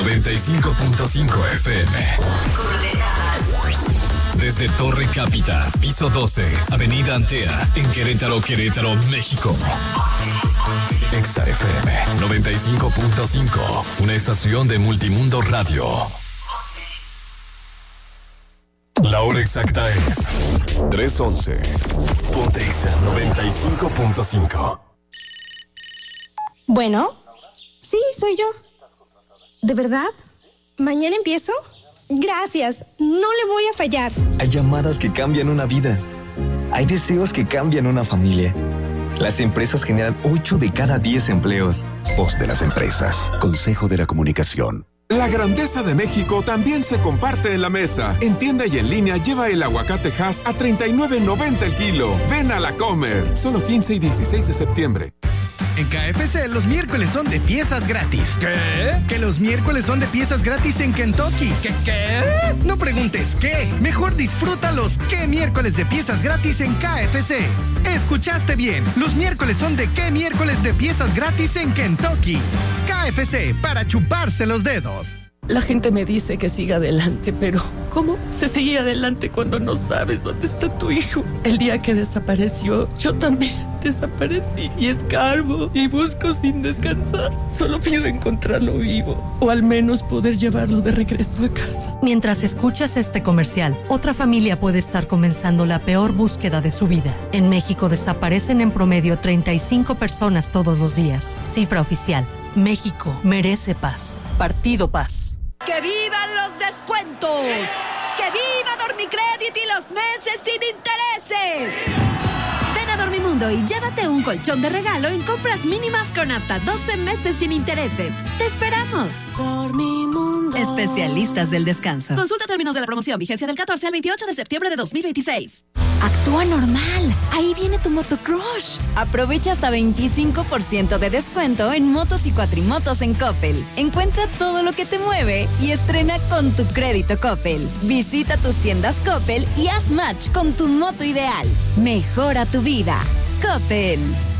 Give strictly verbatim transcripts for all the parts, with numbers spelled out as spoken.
noventa y cinco punto cinco F M. Desde Torre Cápita, piso doce, Avenida Antea, en Querétaro, Querétaro, México. Exa F M noventa y cinco punto cinco, una estación de Multimundo Radio. La hora exacta es tres once. Ponte Exa noventa y cinco punto cinco. Bueno, sí, soy yo. ¿De verdad? ¿Mañana empiezo? Gracias, no le voy a fallar. Hay llamadas que cambian una vida. Hay deseos que cambian una familia. Las empresas generan ocho de cada diez empleos. Voz de las empresas. Consejo de la Comunicación. La grandeza de México también se comparte en la mesa. En tienda y en línea lleva el aguacate Hass a treinta y nueve noventa el kilo. Ven a la Comer. Solo quince y dieciséis de septiembre. En K F C los miércoles son de piezas gratis. ¿Qué? Que los miércoles son de piezas gratis en Kentucky. ¿Qué qué? No preguntes qué. Mejor disfruta los qué miércoles de piezas gratis en K F C. Escuchaste bien. Los miércoles son de qué miércoles de piezas gratis en Kentucky. K F C, para chuparse los dedos. La gente me dice que siga adelante, pero ¿cómo se sigue adelante cuando no sabes dónde está tu hijo? El día que desapareció, yo también desaparecí y escarbo y busco sin descansar. Solo pido encontrarlo vivo o al menos poder llevarlo de regreso a casa. Mientras escuchas este comercial, otra familia puede estar comenzando la peor búsqueda de su vida. En México desaparecen en promedio treinta y cinco personas todos los días. Cifra oficial. México merece paz. Partido Paz. ¡Que vivan los descuentos! ¡Que viva Dormicrédito y los meses sin intereses! Ven a Dormimundo y llévate un colchón de regalo en compras mínimas con hasta doce meses sin intereses. ¡Te esperamos! Dormimundo. Especialistas del descanso. Consulta términos de la promoción. Vigencia del catorce al veintiocho de septiembre de dos mil veintiséis. Actúa normal. Ahí viene tu motocrush. Aprovecha hasta veinticinco por ciento de descuento en motos y cuatrimotos en Coppel. Encuentra todo lo que te mueve y estrena con tu crédito Coppel. Visita tus tiendas Coppel y haz match con tu moto ideal. Mejora tu vida. Coppel.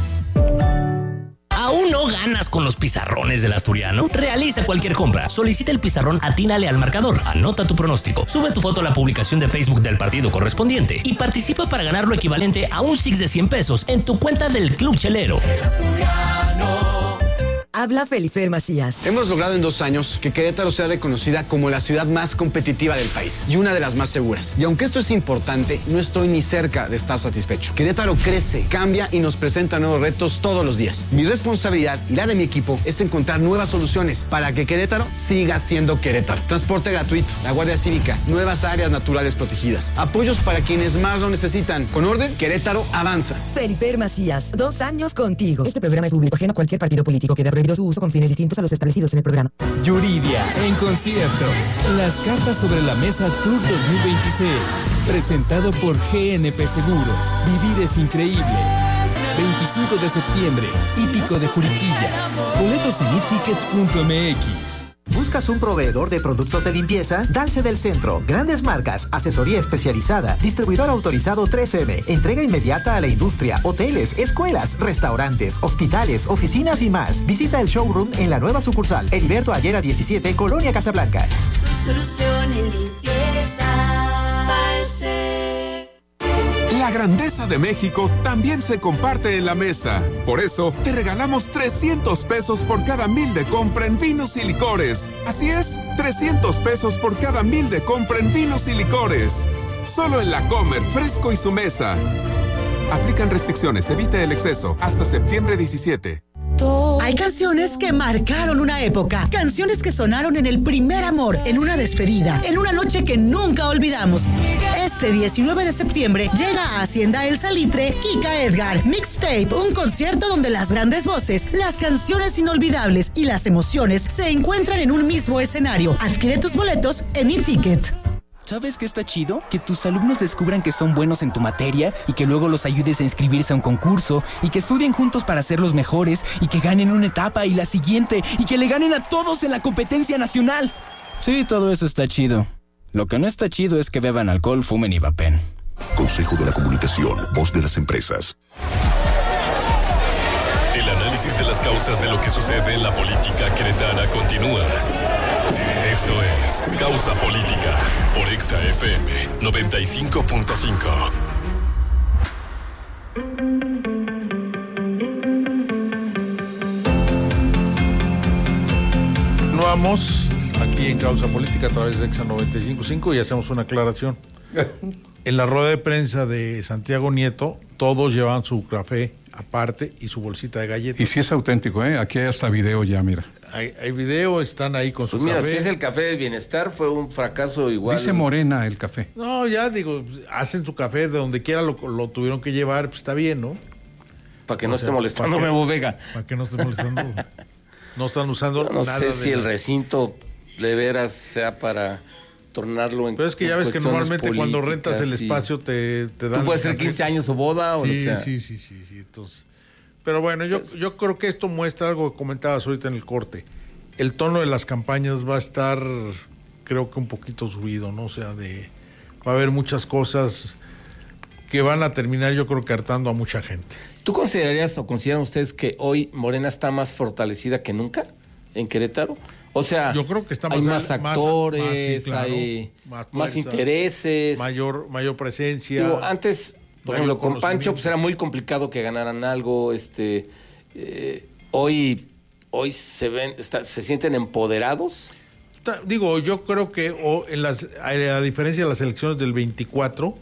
¿Aún no ganas con los pizarrones del Asturiano? Realiza cualquier compra. Solicita el pizarrón Atínale al Marcador. Anota tu pronóstico. Sube tu foto a la publicación de Facebook del partido correspondiente y participa para ganar lo equivalente a un Six de cien pesos en tu cuenta del Club Chelero. El Asturiano. Habla Felifer Macías. Hemos logrado en dos años que Querétaro sea reconocida como la ciudad más competitiva del país y una de las más seguras. Y aunque esto es importante, no estoy ni cerca de estar satisfecho. Querétaro crece, cambia y nos presenta nuevos retos todos los días. Mi responsabilidad y la de mi equipo es encontrar nuevas soluciones para que Querétaro siga siendo Querétaro. Transporte gratuito, la Guardia Cívica, nuevas áreas naturales protegidas, apoyos para quienes más lo necesitan. Con orden, Querétaro avanza. Felifer Macías, dos años contigo. Este programa es público ajeno a cualquier partido político que dé prohibido su uso con fines distintos a los establecidos en el programa. Yuridia, en concierto. Las cartas sobre la mesa Tour dos mil veintiséis. Presentado por G N P Seguros. Vivir es increíble. veinticinco de septiembre, Hípico de Juriquilla. Boletos en e ticket punto m x. ¿Buscas un proveedor de productos de limpieza? Dalce del Centro. Grandes marcas, asesoría especializada, distribuidor autorizado tres eme, entrega inmediata a la industria, hoteles, escuelas, restaurantes, hospitales, oficinas y más. Visita el showroom en la nueva sucursal, Heriberto Ayera diecisiete, Colonia Casablanca. Solución en limpieza, Dalce. La grandeza de México también se comparte en la mesa. Por eso, te regalamos trescientos pesos por cada mil de compra en vinos y licores. Así es, trescientos pesos por cada mil de compra en vinos y licores. Solo en La Comer, Fresco y Su Mesa. Aplican restricciones, evita el exceso. Hasta septiembre diecisiete. Hay canciones que marcaron una época, canciones que sonaron en el primer amor, en una despedida, en una noche que nunca olvidamos. Este diecinueve de septiembre llega a Hacienda El Salitre Kika Edgar Mixtape, un concierto donde las grandes voces, las canciones inolvidables y las emociones se encuentran en un mismo escenario. Adquiere tus boletos en e-ticket. ¿Sabes qué está chido? Que tus alumnos descubran que son buenos en tu materia y que luego los ayudes a inscribirse a un concurso y que estudien juntos para ser los mejores y que ganen una etapa y la siguiente y que le ganen a todos en la competencia nacional. Sí, todo eso está chido. Lo que no está chido es que beban alcohol, fumen y vapen. Consejo de la Comunicación, voz de las empresas. El análisis de las causas de lo que sucede en la política queretana continúa. es Causa Política por Exa F M noventa y cinco punto cinco. Continuamos aquí en Causa Política a través de Exa noventa y cinco punto cinco y hacemos una aclaración. En la rueda de prensa de Santiago Nieto, todos llevan su café aparte y su bolsita de galletas. Y sí es auténtico, ¿eh? Aquí hay hasta video ya, mira. Hay, hay video, están ahí con Pues su mira, café. si es el café del bienestar, fue un fracaso igual. Dice Morena el café. No, ya digo, hacen su café de donde quiera lo, lo tuvieron que llevar, pues está bien, ¿no? Para que O no sea, esté molestando para que- Memo Vega. Para que no esté molestando. No están usando No nada sé de si el nada. recinto de veras sea para tornarlo en. Pero es que ya en ves que cuestiones normalmente cuando rentas el políticas y- espacio te, te dan... Tú puedes el ser café. quince años o boda o sí, lo que sea. Sí, sí, sí, sí, entonces... Pero bueno, yo, yo creo que esto muestra algo que comentabas ahorita en el corte. El tono de las campañas va a estar, creo que un poquito subido, ¿no? O sea, de va a haber muchas cosas que van a terminar, yo creo que hartando a mucha gente. ¿Tú considerarías o consideran ustedes que hoy Morena está más fortalecida que nunca en Querétaro? O sea, Yo creo que está hay más- más más- actores, más, sí, claro, hay más más, fuerza, intereses. Mayor, mayor presencia. Digo, antes, por mayor ejemplo, con Pancho conocimiento. pues era muy complicado que ganaran algo. Este, eh, hoy, hoy se ven, está- se sienten empoderados. Ta- Digo, yo creo que o en las, a a diferencia de las elecciones del veinticuatro,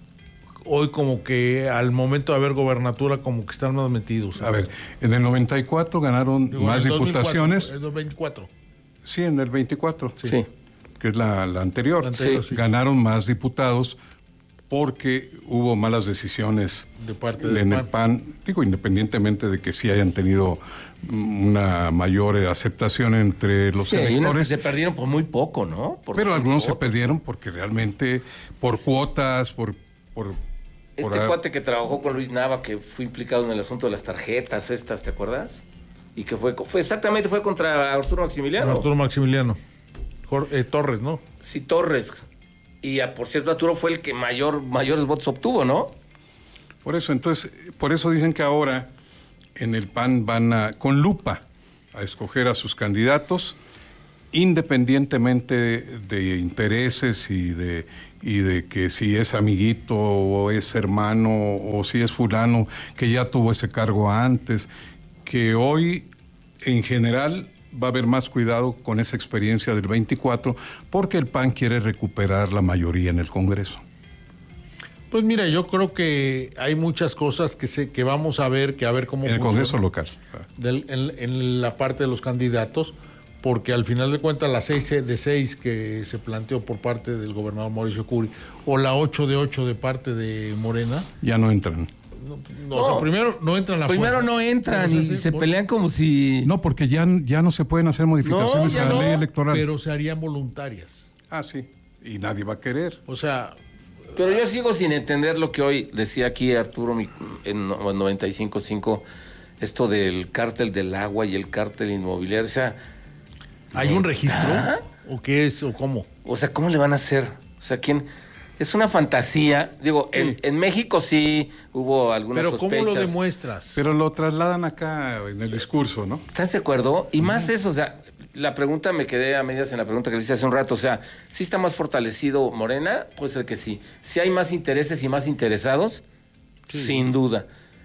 hoy como que al momento de haber gobernatura como que están más metidos. A ver, en el noventa y cuatro ganaron Digo, más en el dos mil cuatro, diputaciones. en el veinticuatro. Sí, en el veinticuatro. Sí. Que es la, la anterior. La anterior, sí. Ganaron más diputados porque hubo malas decisiones De parte del en el P A N. Digo, independientemente de que sí hayan tenido mm, una mayor eh, aceptación entre los Sí, hay unas que electores. se perdieron por muy poco, ¿no? Por Pero los algunos se votos. perdieron porque realmente, por cuotas, por... por Este por- cuate que trabajó con Luis Nava, que fue implicado en el asunto de las tarjetas estas, ¿te acuerdas? Y que fue, fue exactamente fue contra Arturo Maximiliano. Arturo Maximiliano. Jor- eh, Torres, ¿no? Sí, Torres. Y ah, por cierto, Arturo fue el que mayor mayores votos obtuvo, ¿no? Por eso, entonces, por eso dicen que ahora en el P A N van a, con lupa a escoger a sus candidatos, independientemente de intereses y de, y de que si es amiguito o es hermano o si es fulano que ya tuvo ese cargo antes, que hoy en general va a haber más cuidado con esa experiencia del veinticuatro porque el P A N quiere recuperar la mayoría en el Congreso. Pues mira, yo creo que hay muchas cosas que se, que vamos a ver, que a ver cómo En el funciona Congreso local. del- en, en la parte de los candidatos, porque al final de cuentas la seis de seis que se planteó por parte del gobernador Mauricio Curi o la ocho de ocho de parte de Morena, Ya no entran. no, o sea, primero no entran a la Primero fuerza. no entran y Sí, se por- pelean como si... No, porque ya, ya no se pueden hacer modificaciones No, ya a la no, ley electoral. pero se harían voluntarias. Ah, sí. Y nadie va a querer. O sea, Pero yo sigo sin entender lo que hoy decía aquí Arturo mi- en no- noventa y cinco punto cinco, esto del cártel del agua y el cártel inmobiliario. O sea, ¿hay un registro? ¿Ah? ¿O qué es? ¿O cómo? O sea, ¿cómo le van a hacer? O sea, ¿quién? Es una fantasía. Digo, en, en México sí hubo algunas Pero ¿cómo sospechas. lo demuestras? Pero lo trasladan acá en el discurso, ¿no? ¿Estás de acuerdo? Y más eso, o sea, la pregunta, me quedé a medias en la pregunta que le hice hace un rato, o sea, ¿sí está más fortalecido Morena? Puede ser que sí. ¿Si hay más intereses y más interesados? Sí. Sin duda.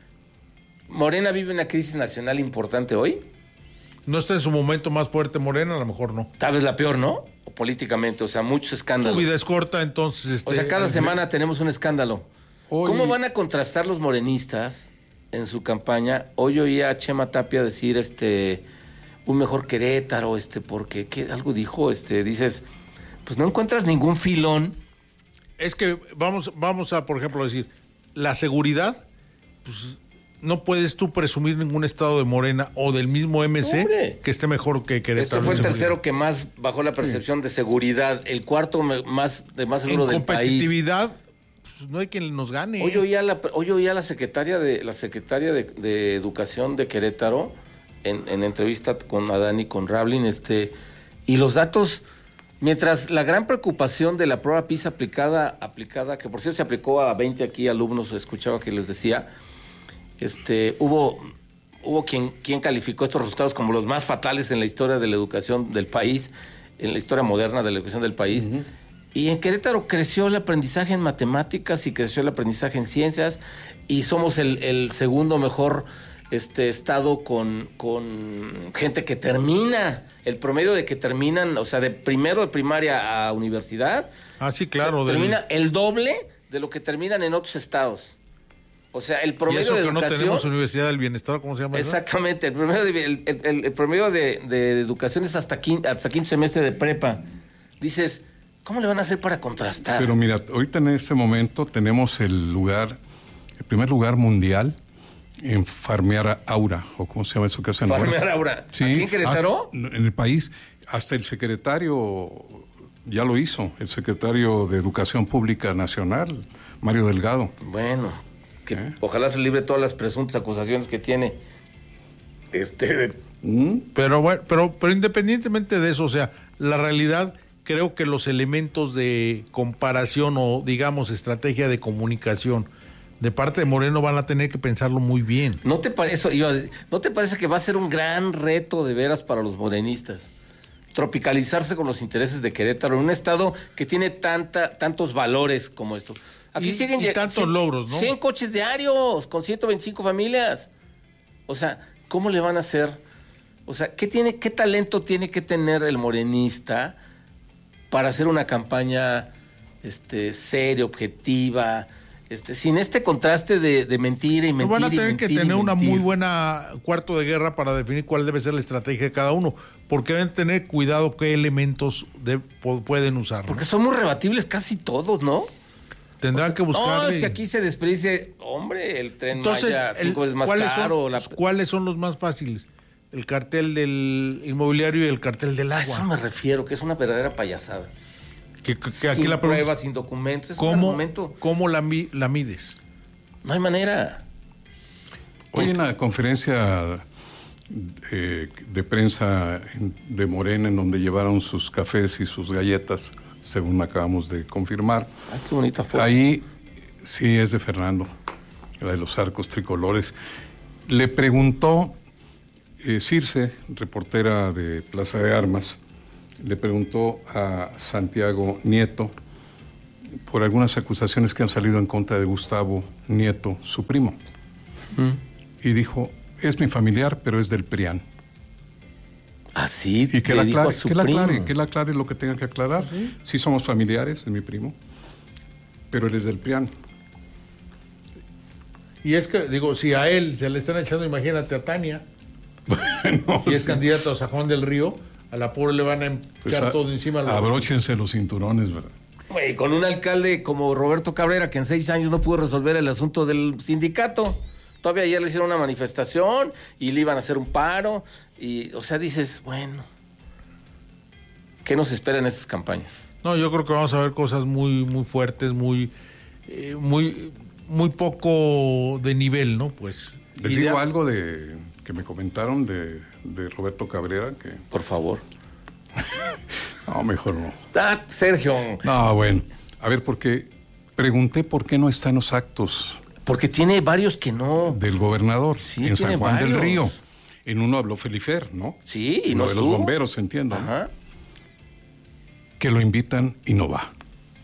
¿Morena vive una crisis nacional importante hoy? ¿No está en su momento más fuerte Morena? A lo mejor no. Tal vez la peor, ¿no? O políticamente, o sea, muchos Su escándalos. vida es corta, entonces... Este, O sea, cada el- semana tenemos un escándalo. Hoy- ¿Cómo van a contrastar los morenistas en su campaña? Hoy oía a Chema Tapia decir, este, un mejor Querétaro, este, porque, ¿qué? Algo dijo, este, dices, pues no encuentras ningún filón. Es que vamos, vamos a, por ejemplo, decir, la seguridad, pues no puedes tú presumir ningún estado de Morena o del mismo M C ¡Hombre! que esté mejor que Querétaro. Este fue en el seguridad. tercero que más bajó la percepción de seguridad, el cuarto me- más de más seguro En del país. competitividad, pues, no hay quien nos gane. Hoy oía la, hoy oía la secretaria de la secretaria de, de Educación de Querétaro en, en entrevista con Adán y con Rablin, este, y los datos, mientras la gran preocupación de la prueba PISA aplicada, aplicada, que por cierto se aplicó a veinte aquí alumnos, escuchaba que les decía, este, hubo, hubo quien, quien calificó estos resultados como los más fatales en la historia de la educación del país. en la historia moderna de la educación del país. Uh-huh. Y en Querétaro creció el aprendizaje en matemáticas y creció el aprendizaje en ciencias y somos el, el segundo mejor este estado con, con gente que termina, el promedio de que terminan, o sea, de primero de primaria a universidad. Ah, sí, claro. Termina del... el doble de lo que terminan en otros estados. O sea, el promedio y eso de que educación... no tenemos Universidad del Bienestar, ¿cómo se llama eso? Exactamente, el promedio de, el, el, el promedio de, de educación es hasta quinto, hasta quinto semestre de prepa. Dices, ¿cómo le van a hacer para contrastar? Pero mira, ahorita en este momento tenemos el lugar, el primer lugar mundial en farmear aura, o ¿cómo se llama eso que hacen ahora? ¿Farmear aura? Sí, ¿Aquí en Querétaro? Hasta, en el país, hasta el secretario ya lo hizo, el secretario de Educación Pública Nacional, Mario Delgado. Bueno, que ¿Eh? ojalá se libre todas las presuntas acusaciones que tiene. Este... ¿Mm? Pero bueno, pero, pero independientemente de eso, o sea, la realidad... Creo que los elementos de comparación o, digamos, estrategia de comunicación de parte de Moreno van a tener que pensarlo muy bien. ¿No te parece, ¿no te parece que va a ser un gran reto de veras para los morenistas? Tropicalizarse con los intereses de Querétaro, en un estado que tiene tanta, tantos valores como esto. Aquí y, siguen y tantos cien, logros, ¿no? cien coches diarios con ciento veinticinco familias. O sea, ¿cómo le van a hacer? O sea, ¿qué tiene, qué talento tiene que tener el morenista para hacer una campaña este, seria, objetiva, este, sin este contraste de, de mentira y mentira? No van a tener mentir, que tener una mentir. muy buena cuarto de guerra para definir cuál debe ser la estrategia de cada uno, porque deben tener cuidado qué elementos de, pueden usar, ¿no? Porque son muy rebatibles casi todos, ¿no? Tendrán o sea, que buscar. No, es que aquí se desperdicia, hombre, el Tren Entonces, Maya cinco veces más ¿cuáles caro. Son, la... ¿Cuáles son los más fáciles? El cartel del inmobiliario y el cartel del agua. A eso me refiero, que es una verdadera payasada. Que, que sin aquí la pruebas, sin documentos. Es ¿Cómo, un argumento. ¿Cómo la, la mides? No hay manera. Hoy en la conferencia eh, de prensa de Morena, en donde llevaron sus cafés y sus galletas, según acabamos de confirmar. Ay, qué bonita foto. Ahí sí es de Fernando, la de los arcos tricolores. Le preguntó eh, Circe, reportera de Plaza de Armas, le preguntó a Santiago Nieto por algunas acusaciones que han salido en contra de Gustavo Nieto, su primo. Mm. Y dijo, es mi familiar, pero es del PRIAN. Así y que le dijo aclare, a su que la primo. aclare, que la aclare lo que tenga que aclarar. ¿Sí? Sí somos familiares, es mi primo, pero él es del PRIAN. Y es que, digo, si a él se le están echando, imagínate a Tania, bueno, si sí. es candidato a San Juan del Río, a la pobre le van a echar pues a, todo encima. Abróchense los cinturones, ¿verdad? Güey, con un alcalde como Roberto Cabrera, que en seis años no pudo resolver el asunto del sindicato. Todavía ayer le hicieron una manifestación y le iban a hacer un paro. Y, o sea, dices, bueno, ¿qué nos espera en estas campañas? No, yo creo que vamos a ver cosas muy, muy fuertes, muy, eh, muy, muy poco de nivel, ¿no? Pues. Les digo de... algo de que me comentaron de, de Roberto Cabrera, que... Por favor. No, mejor no. Ah, Sergio. No, bueno. A ver, porque pregunté por qué no está en los actos. Porque tiene varios que no. Del gobernador, sí, en San Juan varios. del Río. En uno habló Felifer, ¿no? Sí, y uno no de estuvo. Los bomberos, entiendo. Ajá. ¿no? Que lo invitan y no va.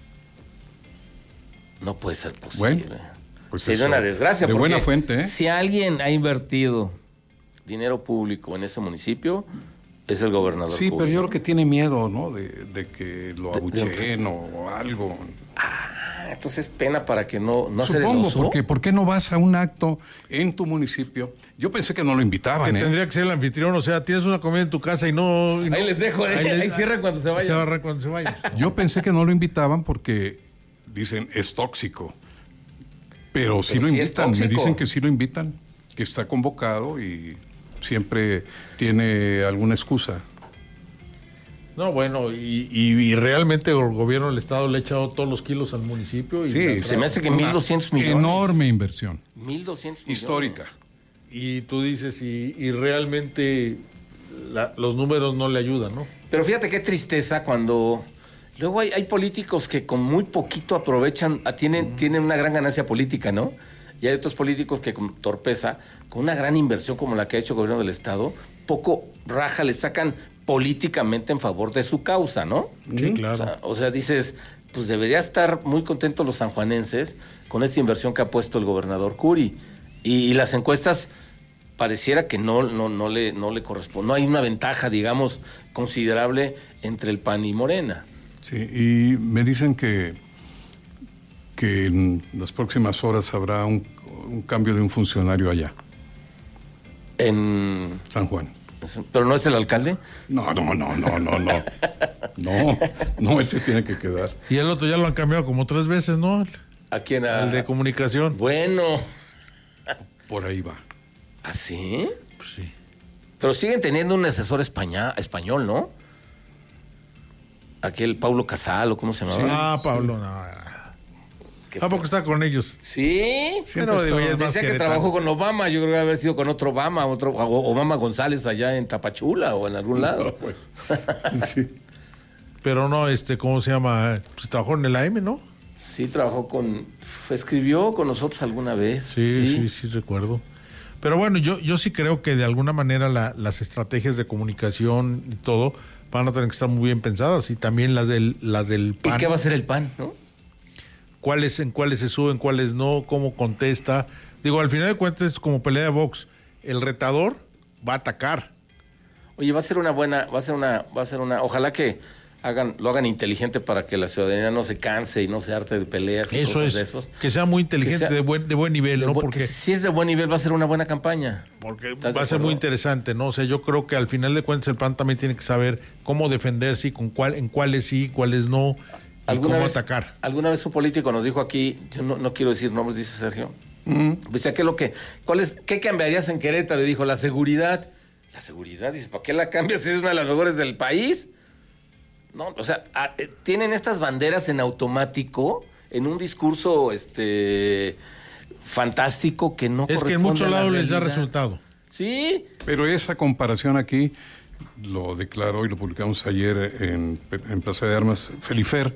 No puede ser posible. Bueno, pues sería una desgracia. De buena fuente, ¿eh? Si alguien ha invertido dinero público en ese municipio, es el gobernador. Sí, público. pero yo creo que tiene miedo, ¿no? De, de que lo abucheen o algo. Ah, entonces pena para que no, no hacer Supongo, el oso. porque ¿por qué no vas a un acto en tu municipio? Yo pensé que no lo invitaban, que ¿eh? Tendría que ser el anfitrión, o sea, tienes una comida en tu casa y no... Y no ahí les dejo, ahí, ahí, ahí cierran cuando se vayan. Cierran cuando se vayan. Yo pensé que no lo invitaban porque dicen, es tóxico. Pero sí pero lo sí invitan, me dicen que sí lo invitan, que está convocado y siempre tiene alguna excusa. No, bueno, y, y, y realmente el gobierno del Estado le ha echado todos los kilos al municipio. Y sí, se me hace que mil doscientos millones. Enorme inversión. mil doscientos millones. Histórica. Y tú dices, y, y realmente la, los números no le ayudan, ¿no? Pero fíjate qué tristeza cuando... Luego hay, hay políticos que con muy poquito aprovechan, tienen, uh-huh. tienen una gran ganancia política, ¿no? Y hay otros políticos que con torpeza, con una gran inversión como la que ha hecho el gobierno del Estado, poco raja, le sacan políticamente en favor de su causa, ¿no? Sí, claro. O sea, o sea, dices, pues debería estar muy contentos los sanjuanenses con esta inversión que ha puesto el gobernador Curi. Y, y las encuestas pareciera que no, no, no le, no le corresponde. No hay una ventaja, digamos, considerable entre el P A N y Morena. Sí, y me dicen que, que en las próximas horas habrá un, un cambio de un funcionario allá. En San Juan. ¿Pero no es el alcalde? No, no, no, no, no, no. No, no, él se tiene que quedar. Y el otro ya lo han cambiado como tres veces, ¿no? ¿A quién? A... El de comunicación. Bueno. Por ahí va. ¿Ah, sí? Pues sí. Pero siguen teniendo un asesor españa, español, ¿no? Aquel Paulo Casal, ¿o cómo se llamaba? Sí. Ah, Pablo, no. ¿A poco está con ellos? Sí. Pero digo, es más decía que queretano. trabajó con Obama. Yo creo que haber sido con otro Obama, otro o- Obama González allá en Tapachula o en algún lado. Sí. Pero no, este, ¿cómo se llama? Pues trabajó en el A M, ¿no? Sí, trabajó con... Escribió con nosotros alguna vez. Sí, sí, sí, sí, recuerdo. Pero bueno, yo, yo sí creo que de alguna manera la- las estrategias de comunicación y todo van a tener que estar muy bien pensadas, y también las del, las del P A N. ¿Y qué va a hacer el P A N, no? ¿Cuáles, en cuáles se suben, cuáles no, cómo contesta? Digo, al final de cuentas es como pelea de box. El retador va a atacar. Oye, va a ser una buena, va a ser una, va a ser una, ojalá que hagan, lo hagan inteligente para que la ciudadanía no se canse y no se harte de peleas y Eso cosas es, de esos. que sea muy inteligente, Que sea- de, buen, de buen nivel, de ¿no? bu- Porque que si es de buen nivel va a ser una buena campaña. Porque ¿Estás va de a ser acuerdo? muy interesante, ¿no? O sea, yo creo que al final de cuentas el P A N también tiene que saber cómo defenderse y con cuál, en cuáles sí, cuáles no, y ¿Alguna cómo vez- atacar. Alguna vez un político nos dijo aquí, yo no, no quiero decir nombres, dice Sergio. Dice, ¿qué es lo que, cuál es, qué cambiarías en Querétaro? Y dijo, la seguridad. La seguridad, dice, ¿para qué la cambias si es una de las mejores del país? No, o sea, a- eh, tienen estas banderas en automático, en un discurso este fantástico que no Es que en corresponde muchos a la lados les da realidad. resultado. Sí. Pero esa comparación aquí lo declaró y lo publicamos ayer en, en Plaza de Armas Felifer,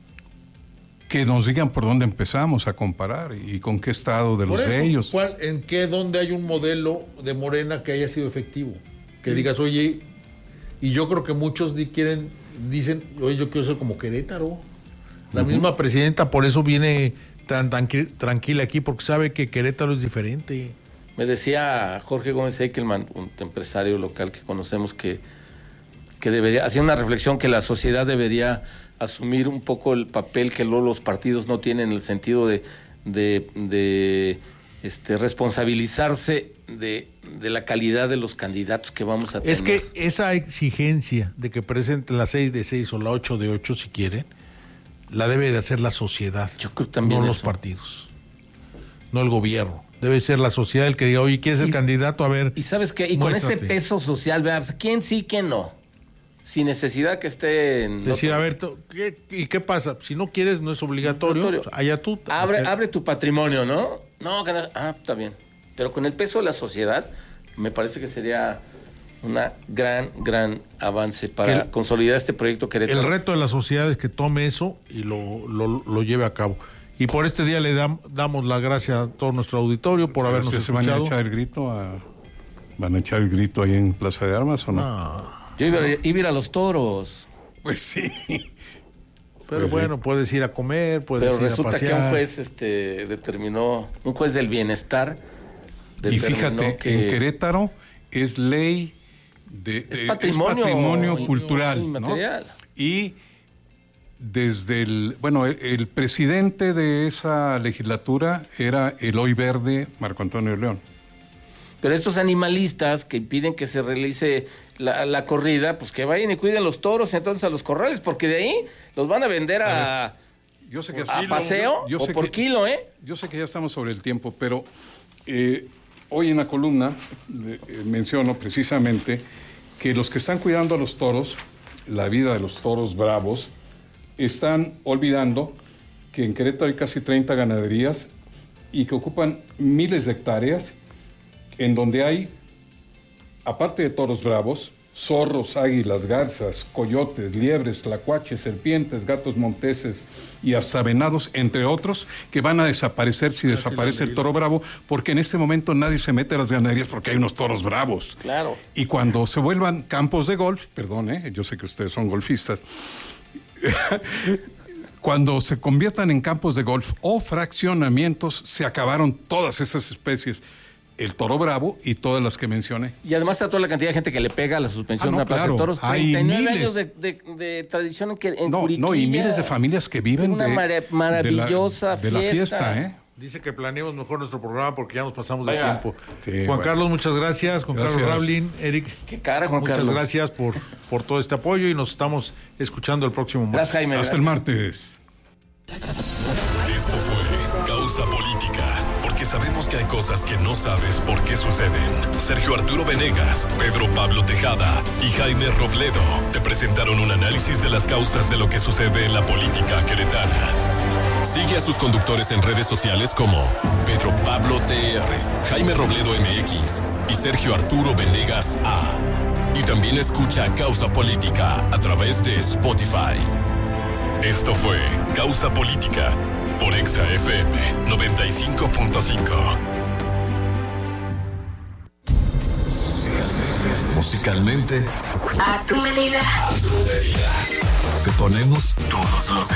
que nos digan por dónde empezamos a comparar y con qué estado de Por los eso, de ellos. ¿cuál- ¿En qué, dónde hay un modelo de Morena que haya sido efectivo? Que digas, oye, y yo creo que muchos di- quieren, dicen, oye, yo quiero ser como Querétaro. La Ujú. misma presidenta por eso viene tan, tan qui- tranquila aquí, porque sabe que Querétaro es diferente. Me decía Jorge Gómez Eichelman, un empresario local que conocemos, que, que debería, hacía una reflexión que la sociedad debería asumir un poco el papel que luego los partidos no tienen, en el sentido de, de, de, este, responsabilizarse de, de la calidad de los candidatos que vamos a tener. Es que esa exigencia de que presenten la seis de seis o la ocho de ocho, si quieren, la debe de hacer la sociedad. Yo creo también no los eso. partidos, no el gobierno. Debe ser la sociedad el que diga, oye, ¿quién es el candidato? A ver. Y sabes qué, y con ese muéstrate. peso social, vea, pues, ¿quién sí, quién no? Sin necesidad que esté en... Decir, otro- a ver, to- ¿qué, ¿y qué pasa? Si no quieres, no es obligatorio. Obligatorio. Pues, allá tú. Abre, abre tu patrimonio, ¿no? No, que no. Ah, está bien. Pero con el peso de la sociedad, me parece que sería una gran, gran avance para El- consolidar este proyecto Querétaro. El reto de la sociedad es que tome eso y lo, lo, lo lleve a cabo. Y por este día le dam- damos las gracias a todo nuestro auditorio por habernos ¿Ustedes se van a escuchado. echar el grito a, van a echar el grito ahí en Plaza de Armas o no? Yo iba, a- iba a ir a los toros. Pues sí. Pero Pues sí. bueno, puedes ir a comer, puedes Pero ir a resulta que pasear. un juez este, determinó, un juez del bienestar, Y determinó fíjate, que en Querétaro es ley de Es eh, patrimonio patrimonio in- cultural, ¿no? inmaterial. Y desde el, bueno, el, el presidente de esa legislatura era el hoy verde Marco Antonio León. Pero estos animalistas que impiden que se realice la, la corrida, pues que vayan y cuiden los toros entonces a los corrales, porque de ahí los van a vender a, Yo sé que a paseo yo o sé por que- kilo, ¿eh? Yo sé que ya estamos sobre el tiempo, pero eh, hoy en la columna eh, menciono precisamente que los que están cuidando a los toros, la vida de los toros bravos, están olvidando que en Querétaro hay casi treinta ganaderías y que ocupan miles de hectáreas en donde hay, aparte de toros bravos, zorros, águilas, garzas, coyotes, liebres, tlacuaches, serpientes, gatos monteses y hasta venados, entre otros, que van a desaparecer si desaparece el toro bravo, porque en este momento nadie se mete a las ganaderías porque hay unos toros bravos. Claro. Y cuando se vuelvan campos de golf, perdón, ¿eh? Yo sé que ustedes son golfistas, cuando se conviertan en campos de golf o fraccionamientos, se acabaron todas esas especies. El toro bravo y todas las que mencioné. Y además está toda la cantidad de gente que le pega a la suspensión Ah, no, de la Plaza claro. de Toros. Hay treinta y nueve miles. años de, de, de tradición en, que, en No, Curiquilla. no, y miles de familias que viven Una de, mara- maravillosa de la, de la fiesta. fiesta, ¿eh? Dice que planeemos mejor nuestro programa porque ya nos pasamos de Venga. tiempo. Sí, Juan bueno. Carlos, muchas gracias. Juan Gracias. Carlos Rablin, Eric. Qué cara, Juan muchas Carlos. gracias por, por todo este apoyo y nos estamos escuchando el próximo martes. Gracias, Jaime. Hasta el martes. Esto fue Causa Política, porque sabemos que hay cosas que no sabes por qué suceden. Sergio Arturo Venegas, Pedro Pablo Tejada y Jaime Robledo te presentaron un análisis de las causas de lo que sucede en la política queretana. Sigue a sus conductores en redes sociales como Pedro Pablo T R, Jaime Robledo M X y Sergio Arturo Venegas A. Y también escucha Causa Política a través de Spotify. Esto fue Causa Política por Exa F M noventa y cinco punto cinco. Musicalmente, A tu medida. a tu medida. Te ponemos todos los